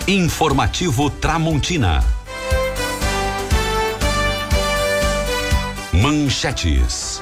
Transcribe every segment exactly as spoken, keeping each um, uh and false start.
Informativo Tramontina. Manchetes.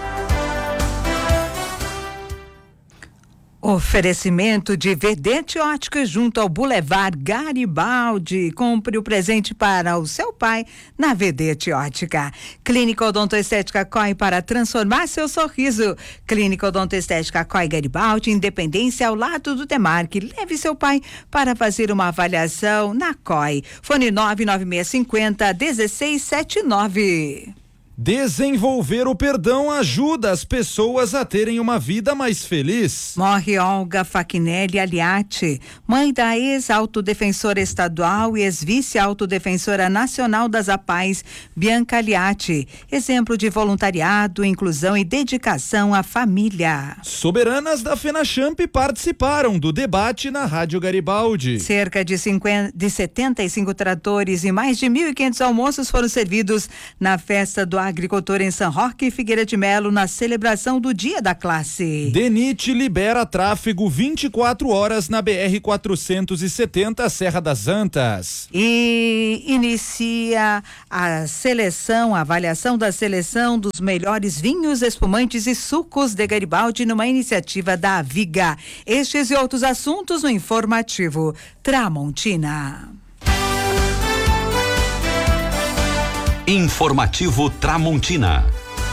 Oferecimento de Vedete Ótica junto ao Boulevard Garibaldi. Compre o presente para o seu pai na Vedete Ótica. Clínica Odontoestética C O I para transformar seu sorriso. Clínica Odontoestética C O I Garibaldi, Independência ao lado do Demarque. Leve seu pai para fazer uma avaliação na C O I. Fone nove nove seis cinco zero, um seis sete nove. Desenvolver o perdão ajuda as pessoas a terem uma vida mais feliz. Morre Olga Fachinelli Aliati, mãe da ex-autodefensora estadual e ex-vice-autodefensora nacional das APAES, Bianca Aliati. Exemplo de voluntariado, inclusão e dedicação à família. Soberanas da FENACHAMP participaram do debate na Rádio Garibaldi. Cerca de, cinquenta, de setenta e cinco tratores e mais de mil e quinhentos almoços foram servidos na festa do agricultor em São Roque e Figueira de Melo, na celebração do Dia da Classe. DENIT libera tráfego vinte e quatro horas na B R quatrocentos e setenta, Serra das Antas. E inicia a seleção, a avaliação da seleção dos melhores vinhos, espumantes e sucos de Garibaldi numa iniciativa da Aviga. Estes e outros assuntos no informativo Tramontina. Informativo Tramontina.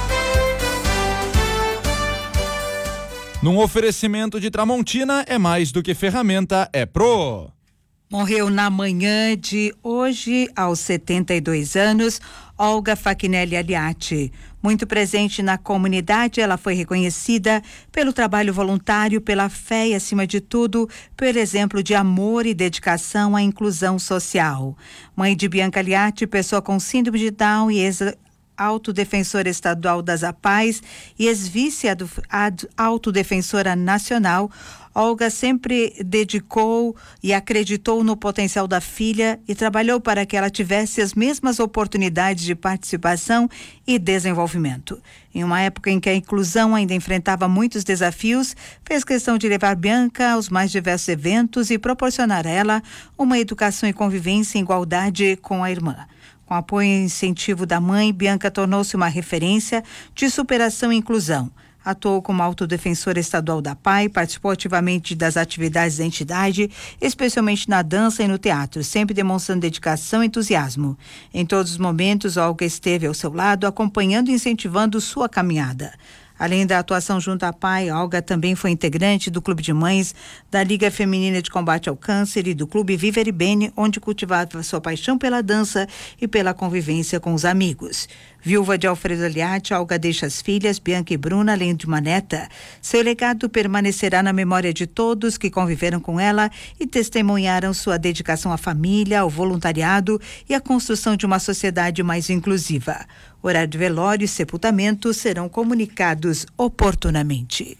Num oferecimento de Tramontina, é mais do que ferramenta, é Pro. Morreu na manhã de hoje, aos setenta e dois anos, Olga Fachinelli Aliati. Muito presente na comunidade, ela foi reconhecida pelo trabalho voluntário, pela fé e, acima de tudo, pelo exemplo de amor e dedicação à inclusão social. Mãe de Bianca Aliati, pessoa com síndrome de Down e ex-autodefensora estadual das APAES e ex-vice-autodefensora nacional, Olga sempre dedicou e acreditou no potencial da filha e trabalhou para que ela tivesse as mesmas oportunidades de participação e desenvolvimento. Em uma época em que a inclusão ainda enfrentava muitos desafios, fez questão de levar Bianca aos mais diversos eventos e proporcionar a ela uma educação e convivência em igualdade com a irmã. Com apoio e incentivo da mãe, Bianca tornou-se uma referência de superação e inclusão. Atuou como autodefensora estadual da P A I, participou ativamente das atividades da entidade, especialmente na dança e no teatro, sempre demonstrando dedicação e entusiasmo. Em todos os momentos, Olga esteve ao seu lado, acompanhando e incentivando sua caminhada. Além da atuação junto à P A I, Olga também foi integrante do Clube de Mães, da Liga Feminina de Combate ao Câncer e do Clube Vivere Bene, onde cultivava sua paixão pela dança e pela convivência com os amigos. Viúva de Alfredo Aliati, Olga deixa as filhas, Bianca e Bruna, além de uma neta. Seu legado permanecerá na memória de todos que conviveram com ela e testemunharam sua dedicação à família, ao voluntariado e à construção de uma sociedade mais inclusiva. Horário de velório e sepultamento serão comunicados oportunamente.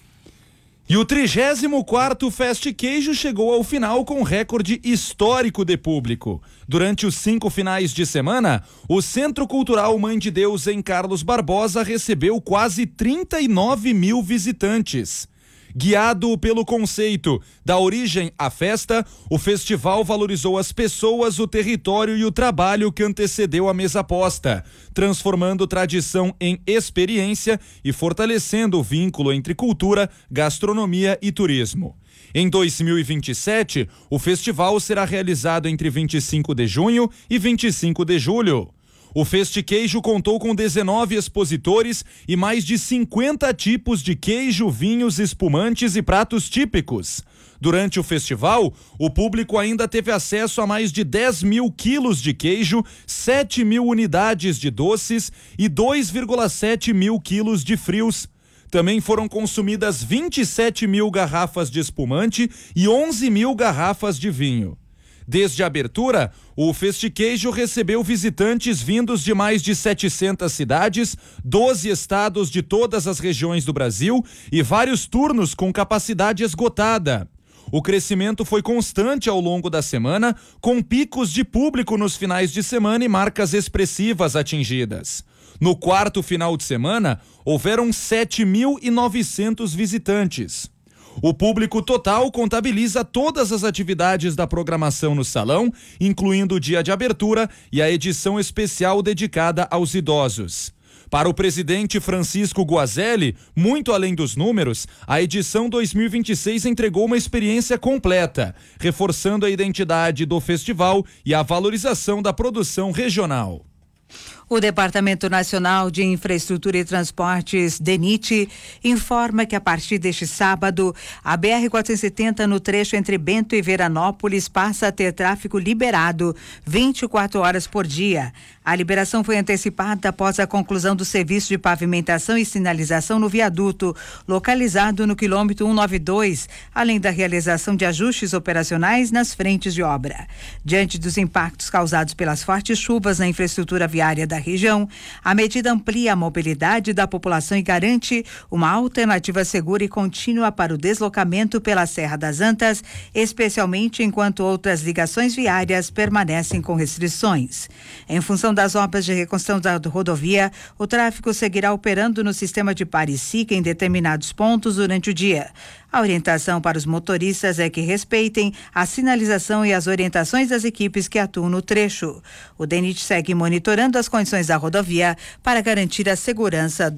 E o trigésimo quarto Fest Queijo chegou ao final com recorde histórico de público. Durante os cinco finais de semana, o Centro Cultural Mãe de Deus em Carlos Barbosa recebeu quase trinta e nove mil visitantes. Guiado pelo conceito da origem à festa, o festival valorizou as pessoas, o território e o trabalho que antecedeu a mesa posta, transformando tradição em experiência e fortalecendo o vínculo entre cultura, gastronomia e turismo. Em dois mil e vinte e sete, o festival será realizado entre vinte e cinco de junho e vinte e cinco de julho. O Fest Queijo contou com dezenove expositores e mais de cinquenta tipos de queijo, vinhos, espumantes e pratos típicos. Durante o festival, o público ainda teve acesso a mais de dez mil quilos de queijo, sete mil unidades de doces e dois vírgula sete mil quilos de frios. Também foram consumidas vinte e sete mil garrafas de espumante e onze mil garrafas de vinho. Desde a abertura, o Fest Queijo recebeu visitantes vindos de mais de setecentas cidades, doze estados de todas as regiões do Brasil e vários turnos com capacidade esgotada. O crescimento foi constante ao longo da semana, com picos de público nos finais de semana e marcas expressivas atingidas. No quarto final de semana, houveram sete mil e novecentos visitantes. O público total contabiliza todas as atividades da programação no salão, incluindo o dia de abertura e a edição especial dedicada aos idosos. Para o presidente Francisco Guazelli, muito além dos números, a edição dois mil e vinte e seis entregou uma experiência completa, reforçando a identidade do festival e a valorização da produção regional. O Departamento Nacional de Infraestrutura e Transportes, DENIT, informa que a partir deste sábado, a B R quatrocentos e setenta no trecho entre Bento e Veranópolis passa a ter tráfego liberado vinte e quatro horas por dia. A liberação foi antecipada após a conclusão do serviço de pavimentação e sinalização no viaduto, localizado no quilômetro cento e noventa e dois, além da realização de ajustes operacionais nas frentes de obra. Diante dos impactos causados pelas fortes chuvas na infraestrutura viária da região, a medida amplia a mobilidade da população e garante uma alternativa segura e contínua para o deslocamento pela Serra das Antas, especialmente enquanto outras ligações viárias permanecem com restrições. Em função das obras de reconstrução da rodovia, o tráfego seguirá operando no sistema de pare e siga em determinados pontos durante o dia. A orientação para os motoristas é que respeitem a sinalização e as orientações das equipes que atuam no trecho. O DENIT segue monitorando as condições da rodovia para garantir a segurança